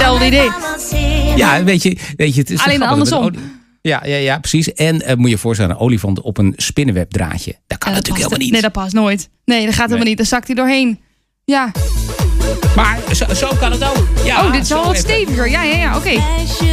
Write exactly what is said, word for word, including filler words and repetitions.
hetzelfde idee. Ja, weet je, weet je het is alleen andersom. Ja, ja, ja, precies. En uh, moet je je voorstellen, een olifant op een spinnenwebdraadje. Dat kan ja, natuurlijk dat helemaal niet. Nee, dat past nooit. Nee, dat gaat helemaal niet. Dan zakt hij doorheen. Ja. Maar zo, zo kan het ook. Ja, oh, dit is al wat even. steviger. Ja, ja, ja, oké. Okay.